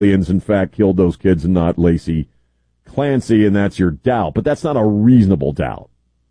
aliens, in fact, killed those kids and not Lacey Clancy, and that's your doubt. But that's not a reasonable doubt.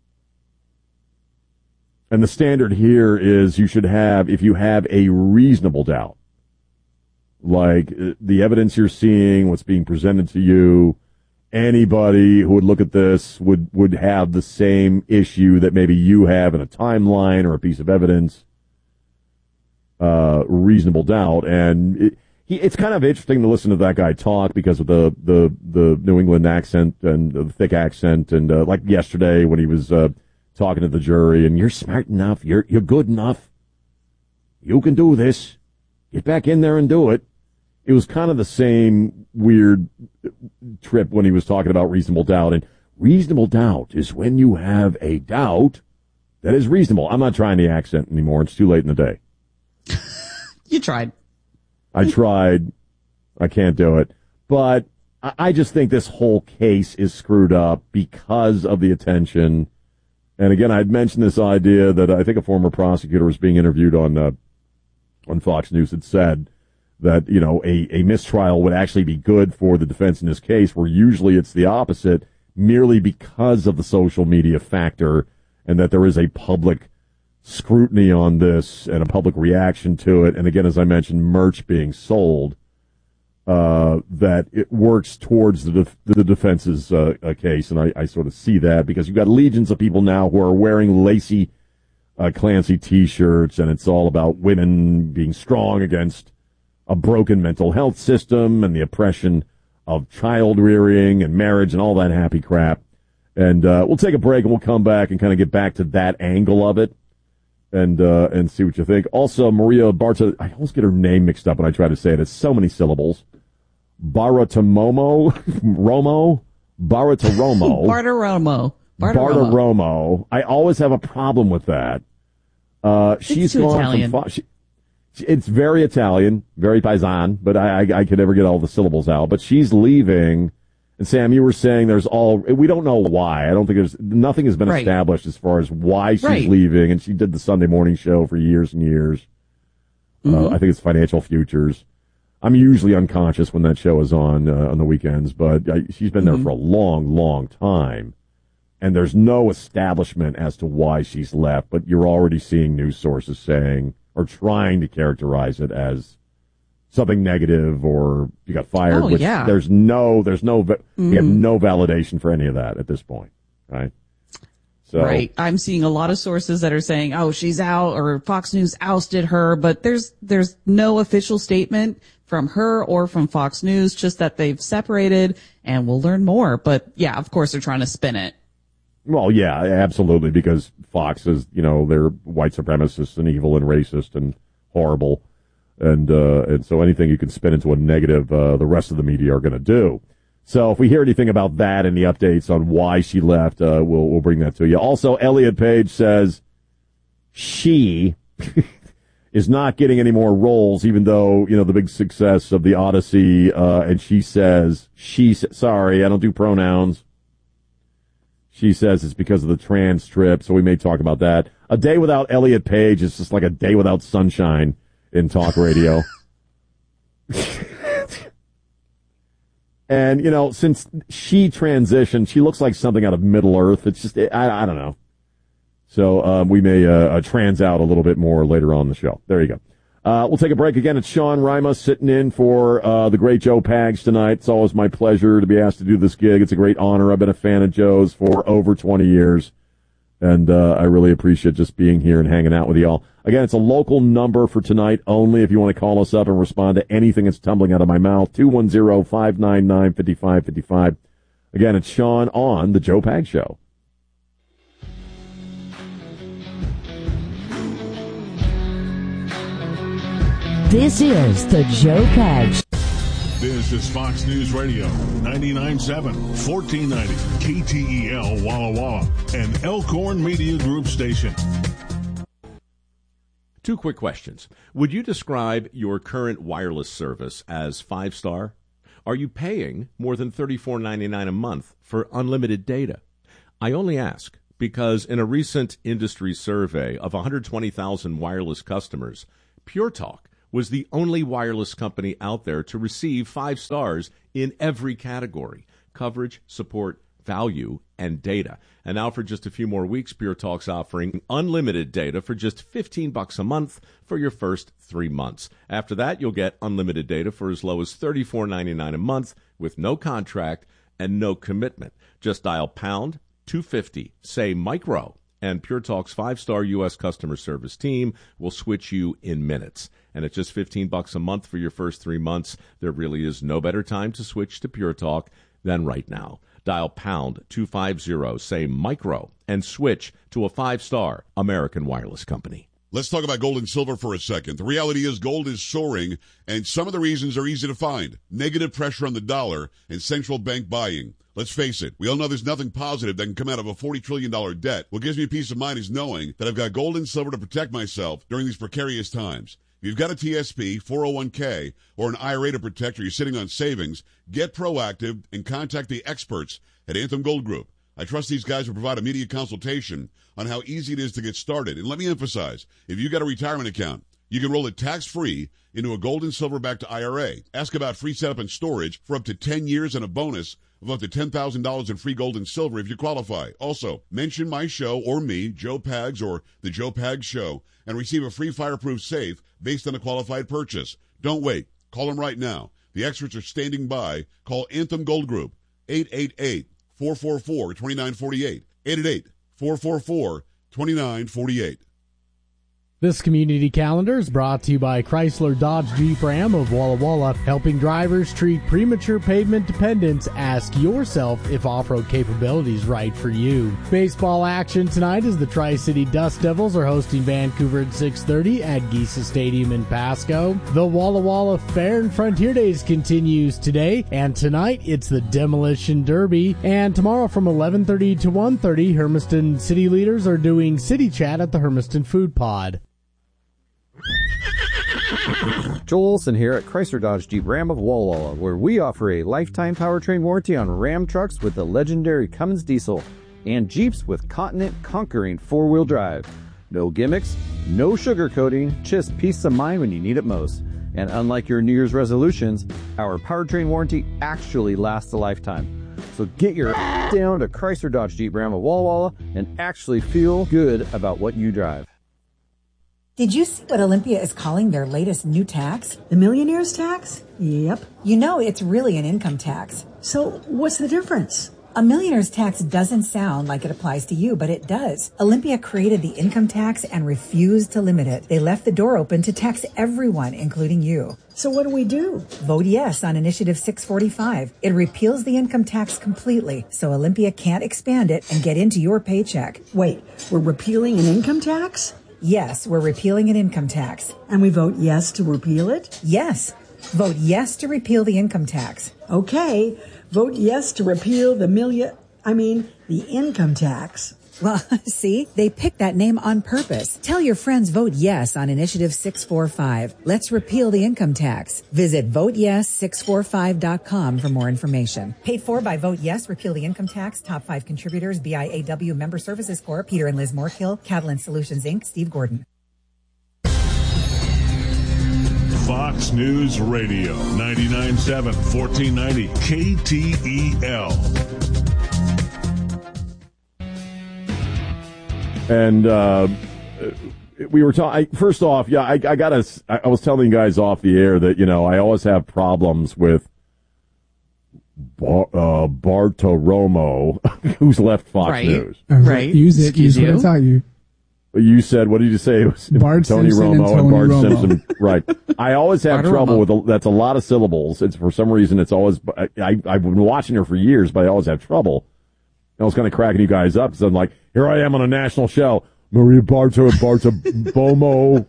And the standard here is you should have, if you have a reasonable doubt, like the evidence you're seeing, what's being presented to you, anybody who would look at this would have the same issue that maybe you have in a timeline or a piece of evidence, reasonable doubt. And it's kind of interesting to listen to that guy talk because of the New England accent and the thick accent, and like yesterday when he was talking to the jury, and you're smart enough, you're good enough, you can do this, get back in there and do it. It was kind of the same weird trip when he was talking about reasonable doubt. And reasonable doubt is when you have a doubt that is reasonable. I'm not trying the accent anymore. It's too late in the day. You tried. I tried. I can't do it. But I just think this whole case is screwed up because of the attention. And again, I'd mentioned this idea that I think a former prosecutor was being interviewed on Fox News had said that, you know, a mistrial would actually be good for the defense in this case, where usually it's the opposite, merely because of the social media factor, and that there is a public scrutiny on this and a public reaction to it. And again, as I mentioned, merch being sold, that it works towards the defense's case. And I sort of see that because you've got legions of people now who are wearing Lacey Clancy T-shirts, and it's all about women being strong against a broken mental health system and the oppression of child rearing and marriage and all that happy crap. And we'll take a break and we'll come back and kind of get back to that angle of it and see what you think. Also, Maria Barta, I always get her name mixed up when I try to say it. It's so many syllables. Bartiromo. Bartiromo. I always have a problem with that. She's too gone Italian. from it's very Italian, very paisan, but I could never get all the syllables out. But she's leaving. And Sam, you were saying we don't know why. I don't think nothing has been established as far as why she's leaving. And she did the Sunday morning show for years and years. I think it's Financial Futures. I'm usually unconscious when that show is on the weekends, but she's been there for a long, long time. And there's no establishment as to why she's left, but you're already seeing news sources saying, or trying to characterize it as something negative, or you got fired. There's no we have no validation for any of that at this point, right? So, right. I'm seeing a lot of sources that are saying, oh, she's out, or Fox News ousted her, but there's no official statement from her or from Fox News, just that they've separated, and we'll learn more. But yeah, of course they're trying to spin it. Well, yeah, absolutely, because Fox is, they're white supremacists and evil and racist and horrible. And so anything you can spin into a negative, the rest of the media are going to do. So if we hear anything about that and the updates on why she left, we'll bring that to you. Also, Elliot Page says she is not getting any more roles, even though, the big success of the Odyssey, and she says, sorry, I don't do pronouns. She says it's because of the trans trip, so we may talk about that. A day without Elliot Page is just like a day without sunshine in talk radio. And, since she transitioned, she looks like something out of Middle Earth. It's just, I don't know. So we may trans out a little bit more later on in the show. There you go. We'll take a break again. It's Sean Rima sitting in for the great Joe Pags tonight. It's always my pleasure to be asked to do this gig. It's a great honor. I've been a fan of Joe's for over 20 years, and I really appreciate just being here and hanging out with y'all. Again, it's a local number for tonight only. If you want to call us up and respond to anything that's tumbling out of my mouth, 210-599-5555. Again, it's Sean on the Joe Pags Show. This is the Joe Pags. This is Fox News Radio, 99.7, 1490, KTEL Walla Walla, and Elkhorn Media Group station. Two quick questions. Would you describe your current wireless service as 5-star? Are you paying more than $34.99 a month for unlimited data? I only ask because in a recent industry survey of 120,000 wireless customers, Pure Talk was the only wireless company out there to receive 5 stars in every category: coverage, support, value, and data. And now for just a few more weeks, Pure Talk's offering unlimited data for just $15 a month for your first 3 months. After that, you'll get unlimited data for as low as $34.99 a month with no contract and no commitment. Just dial pound 250, say micro, and Pure Talk's 5-star U.S. customer service team will switch you in minutes. And at just $15 a month for your first 3 months, there really is no better time to switch to Pure Talk than right now. Dial pound 250, say micro, and switch to a 5-star American wireless company. Let's talk about gold and silver for a second. The reality is gold is soaring, and some of the reasons are easy to find. Negative pressure on the dollar and central bank buying. Let's face it, we all know there's nothing positive that can come out of a $40 trillion debt. What gives me peace of mind is knowing that I've got gold and silver to protect myself during these precarious times. If you've got a TSP, 401k, or an IRA to protect, or you're sitting on savings, get proactive and contact the experts at Anthem Gold Group. I trust these guys will provide immediate consultation on how easy it is to get started. And let me emphasize, if you've got a retirement account, you can roll it tax-free into a gold and silver-backed IRA. Ask about free setup and storage for up to 10 years and a bonus of up to $10,000 in free gold and silver if you qualify. Also, mention my show or me, Joe Pags or The Joe Pags Show, and receive a free fireproof safe based on a qualified purchase. Don't wait. Call them right now. The experts are standing by. Call Anthem Gold Group, 888-444-2948, 888-444-2948. This community calendar is brought to you by Chrysler Dodge Jeep Ram of Walla Walla, helping drivers treat premature pavement dependence. Ask yourself if off-road capability is right for you. Baseball action tonight as the Tri-City Dust Devils are hosting Vancouver at 6:30 at Geisa Stadium in Pasco. The Walla Walla Fair and Frontier Days continues today, and tonight it's the Demolition Derby. And tomorrow from 11:30 to 1:30, Hermiston city leaders are doing City Chat at the Hermiston Food Pod. Joel Olson here at Chrysler Dodge Jeep Ram of Walla Walla, where we offer a lifetime powertrain warranty on Ram trucks with the legendary Cummins diesel and Jeeps with continent-conquering four-wheel drive. No gimmicks, no sugarcoating, just peace of mind when you need it most. And unlike your New Year's resolutions, our powertrain warranty actually lasts a lifetime. So get your down to Chrysler Dodge Jeep Ram of Walla Walla and actually feel good about what you drive. Did you see what Olympia is calling their latest new tax? The millionaire's tax? Yep. You know it's really an income tax. So what's the difference? A millionaire's tax doesn't sound like it applies to you, but it does. Olympia created the income tax and refused to limit it. They left the door open to tax everyone, including you. So what do we do? Vote yes on Initiative 645. It repeals the income tax completely, so Olympia can't expand it and get into your paycheck. Wait, we're repealing an income tax? Yes, we're repealing an income tax. And we vote yes to repeal it? Yes. Vote yes to repeal the income tax. Okay. Vote yes to repeal the income tax. Well, see, they picked that name on purpose. Tell your friends vote yes on Initiative 645. Let's repeal the income tax. Visit voteyes645.com for more information. Paid for by Vote Yes, Repeal the Income Tax. Top 5 contributors, BIAW Member Services Corp., Peter and Liz Moorkill, Catalan Solutions, Inc., Steve Gordon. Fox News Radio, 99.7, 1490 KTEL. And we were talking. First off, yeah, I was telling you guys off the air that I always have problems with Bartiromo, who's left Fox News. Right. Use it. Use what I taught you. You said, what did you say? It was Bart Tony Simpson Romo and Bart Romo. Simpson. Right. I always have trouble with that's a lot of syllables. It's for some reason it's always. I've been watching her for years, but I always have trouble. I was kind of cracking you guys up. So I'm like, here I am on a national show. Maria Bartiromo,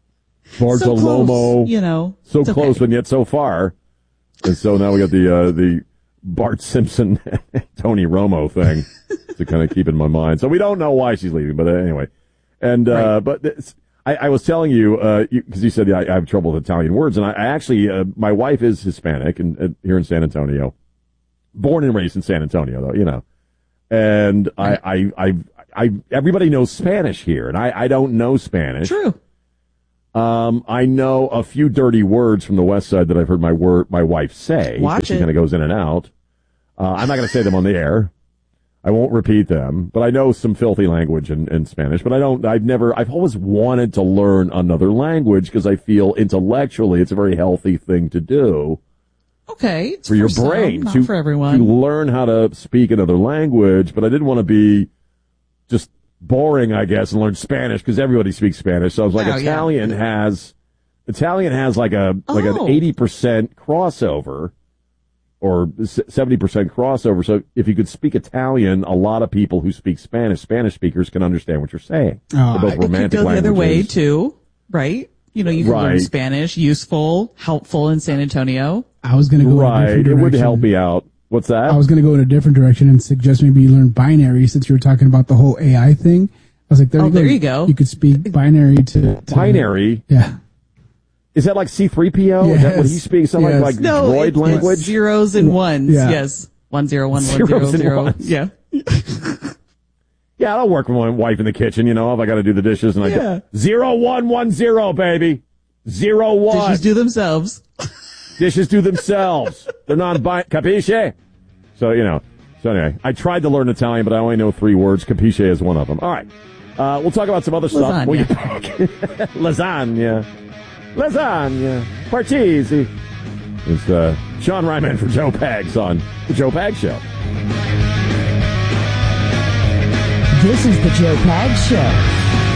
Bartolomo. So close, but yet so far. And so now we got the Bart Simpson, Tony Romo thing to kind of keep in my mind. So we don't know why she's leaving, but anyway. And, but I was telling you, because you said I have trouble with Italian words, and I actually, my wife is Hispanic and here in San Antonio, born and raised in San Antonio, though, and I everybody knows Spanish here, and I don't know Spanish. True. I know a few dirty words from the West Side that I've heard my wife say. Watch she it. kind of goes in and out. I'm not going to say them on the air. I won't repeat them, but I know some filthy language in Spanish. But I've always wanted to learn another language because I feel intellectually it's a very healthy thing to do. Okay, it's for your some, brain not for everyone. to learn how to speak another language. But I didn't want to be just boring, I guess, and learn Spanish because everybody speaks Spanish. So I was like, Italian has like an 80% crossover. Or 70% crossover. So if you could speak Italian, a lot of people who speak Spanish speakers can understand what you're saying. It could go the other way too, right? You can learn Spanish, useful, helpful in San Antonio. I was going to go in a different direction. It would help me out. What's that? I was going to go in a different direction and suggest maybe you learn binary since you were talking about the whole AI thing. I was like, there you go. You could speak binary to binary. Yeah. Is that like C-3PO? Yes. Is that what he speaks? Something like droid language? It's zeros and ones. Yeah. Yes. 1 0 1 1 0 Zeros and 0. ones. Yeah. Yeah, I'll work with my wife in the kitchen, if I got to do the dishes. And I go, 0 1 1 0, baby. 0 1. Dishes do themselves. Dishes do themselves. They're capisce? So, So anyway, I tried to learn Italian, but I only know 3 words. Capisce is one of them. All right. We'll talk about some other stuff. Lasagna. Lasagna. Parcheesi. It's Sean Ryman for Joe Pags on The Joe Pags Show. This is The Joe Pags Show.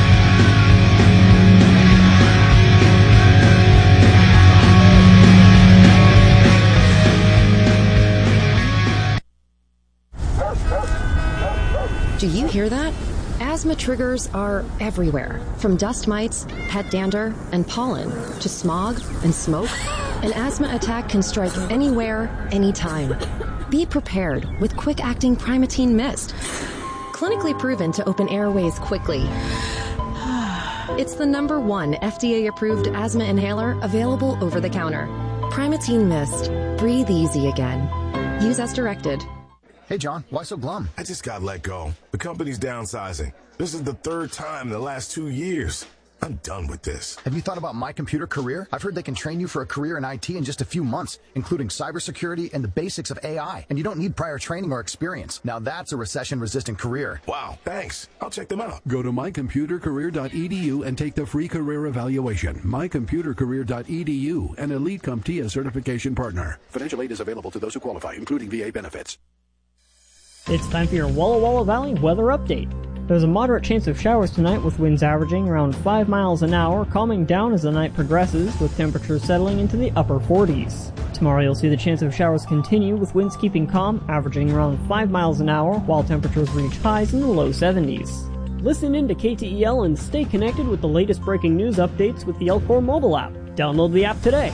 Do you hear that? Asthma triggers are everywhere, from dust mites, pet dander, and pollen, to smog and smoke. An asthma attack can strike anywhere, anytime. Be prepared with quick-acting Primatene Mist. Clinically proven to open airways quickly. It's the #1 FDA-approved asthma inhaler available over the counter. Primatene Mist. Breathe easy again. Use as directed. Hey, John, why so glum? I just got let go. The company's downsizing. This is the 3rd time in the last 2 years. I'm done with this. Have you thought about My Computer Career? I've heard they can train you for a career in IT in just a few months, including cybersecurity and the basics of AI. And you don't need prior training or experience. Now that's a recession-resistant career. Wow, thanks. I'll check them out. Go to mycomputercareer.edu and take the free career evaluation. mycomputercareer.edu, an Elite CompTIA certification partner. Financial aid is available to those who qualify, including VA benefits. It's time for your Walla Walla Valley weather update. There's a moderate chance of showers tonight with winds averaging around 5 miles an hour, calming down as the night progresses with temperatures settling into the upper 40s. Tomorrow you'll see the chance of showers continue with winds keeping calm, averaging around 5 miles an hour, while temperatures reach highs in the low 70s. Listen in to KTEL and stay connected with the latest breaking news updates with the Elcor mobile app. Download the app today.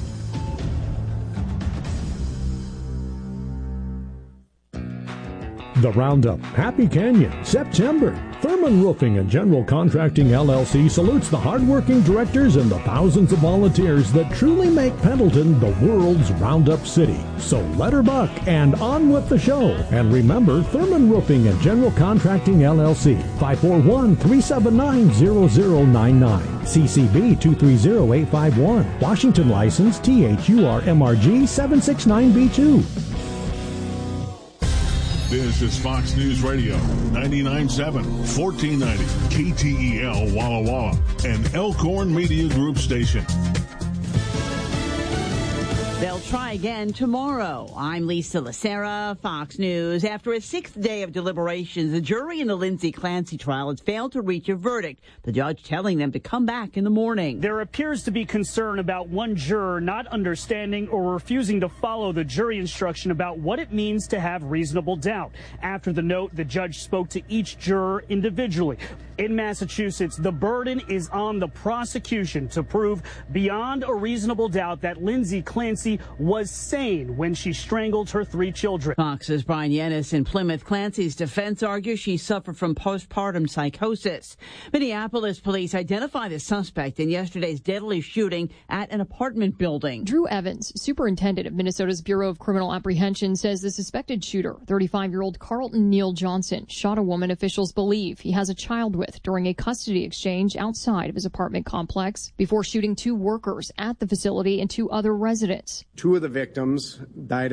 The Roundup, Happy Canyon, September. Thurman Roofing and General Contracting LLC salutes the hardworking directors and the thousands of volunteers that truly make Pendleton the world's Roundup city. So let her buck and on with the show. And remember, Thurman Roofing and General Contracting LLC, 541-379-0099. CCB 230851. Washington license THURMRG 769B2. This is Fox News Radio, 99.7, 1490, KTEL Walla Walla, and Elkhorn Media Group station. They'll try again tomorrow. I'm Lisa Lacera, Fox News. After a 6th day of deliberations, the jury in the Lindsay Clancy trial has failed to reach a verdict, the judge telling them to come back in the morning. There appears to be concern about one juror not understanding or refusing to follow the jury instruction about what it means to have reasonable doubt. After the note, the judge spoke to each juror individually. In Massachusetts, the burden is on the prosecution to prove beyond a reasonable doubt that Lindsay Clancy was sane when she strangled her 3 children. Fox's Brian Yennis in Plymouth. Clancy's defense argues she suffered from postpartum psychosis. Minneapolis police identified the suspect in yesterday's deadly shooting at an apartment building. Drew Evans, superintendent of Minnesota's Bureau of Criminal Apprehension, says the suspected shooter, 35-year-old Carlton Neal Johnson, shot a woman officials believe he has a child with during a custody exchange outside of his apartment complex before shooting 2 workers at the facility and 2 other residents. 2 of the victims died